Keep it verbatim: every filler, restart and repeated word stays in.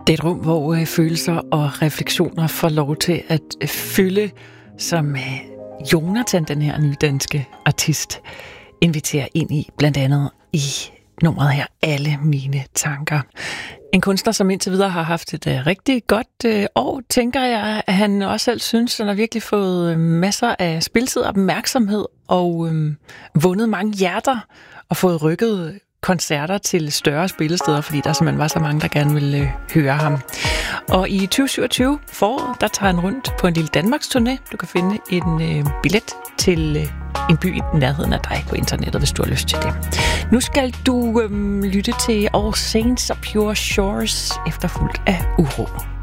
Det er et rum, hvor øh, følelser og refleksioner får lov til at øh, fylde, som øh, Jonathan, den her nye danske artist, inviterer ind i, blandt andet i nummeret her, Alle mine tanker. En kunstner, som indtil videre har haft et øh, rigtig godt øh, år, tænker jeg, at han også selv synes, han har virkelig fået øh, masser af spiltid og opmærksomhed og øh, vundet mange hjerter og fået rykket koncerter til større spillesteder, fordi der simpelthen var så mange, der gerne ville øh, høre ham. Og i tyve syvogtyve foråret, der tager han rundt på en lille Danmarks turné. Du kan finde en øh, billet til øh, en by i nærheden af dig på internettet, hvis du har lyst til det. Nu skal du øh, lytte til All Saints of Pure Shores, efterfulgt af Uro.